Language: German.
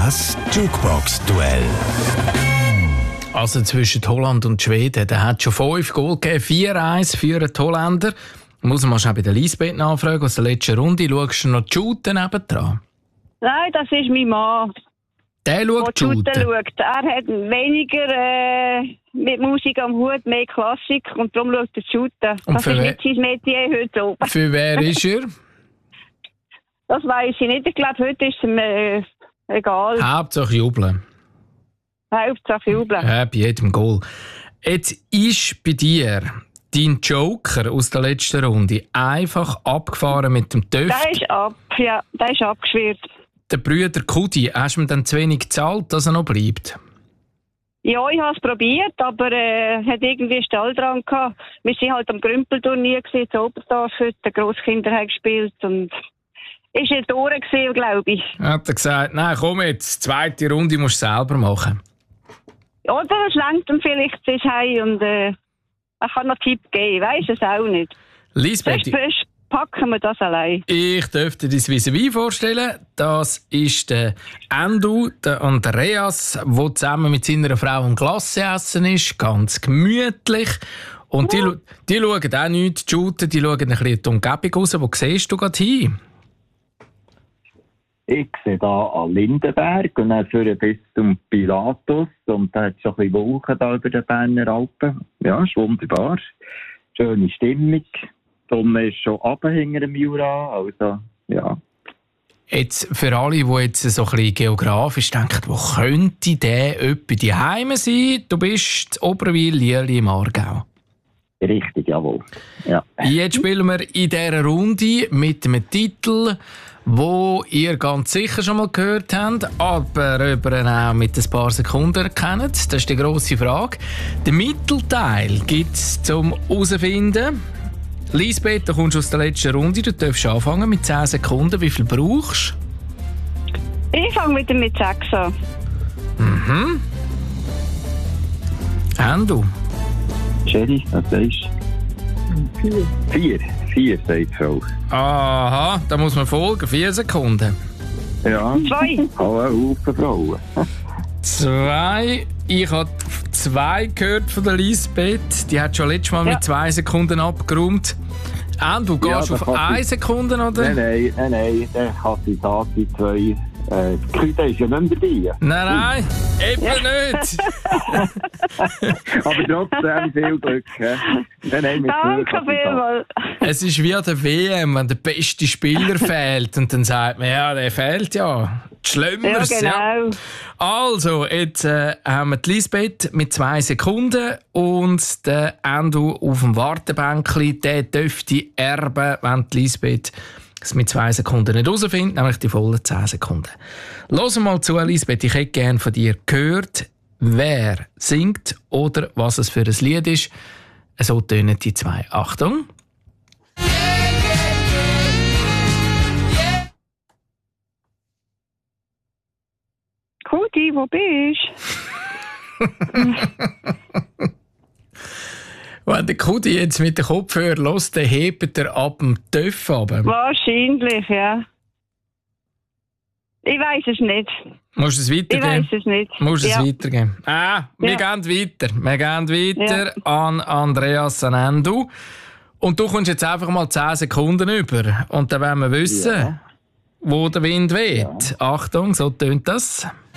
Das Jukebox-Duell. Also zwischen Holland und Schweden. Da hat schon 5 Goal gegeben. 4-1 für die Holländer. Muss man schnell bei der Lisbeth nachfragen aus der letzten Runde. Schaust du noch die Shooten nebendran? Nein, das ist mein Mann. Der schaut die Shooten? Er hat weniger mit Musik am Hut, mehr Klassik und darum schaut er Shooten. Das ist nicht sein Metier heute oben. Für wer ist er? Das weiss ich nicht. Ich glaube, heute ist es ihm egal. Hauptsache jubeln. Hauptsache jubeln. Ja, bei jedem Goal. Jetzt ist bei dir dein Joker aus der letzten Runde einfach abgefahren mit dem Töff. Der ist abgeschwirrt. Der Brüder Kudi, hast du ihm dann zu wenig gezahlt, dass er noch bleibt? Ja, ich habe es probiert, aber hat irgendwie einen Stall dran gehabt. Wir waren halt am Grümpelturnier in Oberstdorf, heute die Grosskinder haben gespielt und ist jetzt durch gewesen, glaube ich. Hat er gesagt, nein, komm jetzt, zweite Runde musst du selber machen. Oder es lenkt ihm vielleicht bis heim und er kann noch Tipp geben, ich weiss es auch nicht. Lisbeth, sonst packen wir das allein. Ich dürfte dir das vis-à-vis vorstellen. Das ist der Endo, der Andreas, der zusammen mit seiner Frau ein Glasse essen ist. Ganz gemütlich. Und die schauen auch nichts, die shooten, die schauen ein bisschen die Umgebung raus. Wo siehst du gerade hin? Ich sehe hier an Lindenberg und dann führen bis zum Pilatus. Und da hat es schon ein bisschen Wolken da über den Berner Alpen. Ja, ist wunderbar. Schöne Stimmung. Die Sonne ist schon runter hinter dem Jura. Also, ja. Jetzt für alle, die jetzt so ein bisschen geografisch denken, wo könnte der etwa daheim sein? Du bist in Oberwil, Lierli im Aargau. Richtig, jawohl. Ja. Jetzt spielen wir in dieser Runde mit einem Titel, wo ihr ganz sicher schon mal gehört habt, aber auch mit ein paar Sekunden kennt. Das ist die grosse Frage. Den Mittelteil gibt es zum herausfinden. Lisbeth, du kommst aus der letzten Runde. Du darfst anfangen mit 10 Sekunden. Wie viel brauchst du? Ich fange wieder mit 6 an. Mhm. Endo? Sherry, was sagst du? 4, sagt die Frau. Aha, da muss man folgen. 4 Sekunden. Ja. 2. Haufen Frauen. 2. Ich habe 2 gehört von der Lisbeth. Die hat schon letztes Mal mit 2 Sekunden abgeräumt. Du gehst auf 1 Sekunde, oder? Nein. Der hat die Tat 2. Die Küte ist ja nicht mehr dabei. Nein, eben nicht. Aber trotzdem viel Glück. Danke vielmals. Es ist wie an der WM, wenn der beste Spieler fehlt. Und dann sagt man, ja, der fehlt ja. Schlimmeres. Ja, genau. Ja. Also, jetzt haben wir die Lisbeth mit 2 Sekunden und der Endo auf dem Wartebänkli. Der dürfte erben, wenn die Lisbeth es mit 2 Sekunden nicht herausfindet, nämlich die vollen 10 Sekunden. Hör mal zu, Lisbeth. Ich hätte gerne von dir gehört, wer singt oder was es für ein Lied ist. So tönen die 2. Achtung. Kudi, wo bist du? Wenn der Kudi jetzt mit dem Kopfhörer hört, dann hebt er ab dem Töff runter. Wahrscheinlich, ja. Ich weiss es nicht. Musst du es weitergeben? Ich weiss es nicht. Musst du es weitergeben? Wir gehen weiter. Wir gehen weiter an Andreas Anendu. Und du kommst jetzt einfach mal 10 Sekunden über. Und dann wollen wir wissen, wo der Wind weht. Achtung, so tönt das.